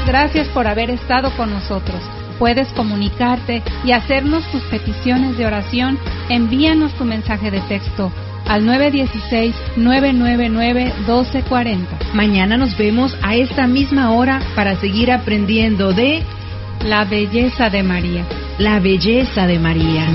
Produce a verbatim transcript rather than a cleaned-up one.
gracias por haber estado con nosotros. Puedes comunicarte y hacernos tus peticiones de oración. Envíanos tu mensaje de texto al nueve uno seis, nueve nueve nueve, uno dos cuatro cero. Mañana nos vemos a esta misma hora para seguir aprendiendo de la belleza de María. La belleza de María.